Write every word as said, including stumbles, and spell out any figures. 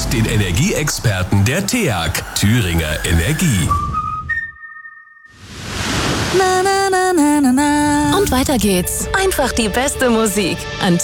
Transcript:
und den Energieexperten der T E A G, Thüringer Energie. Na, na, na, na, na, na. Und weiter geht's. Einfach die beste Musik. An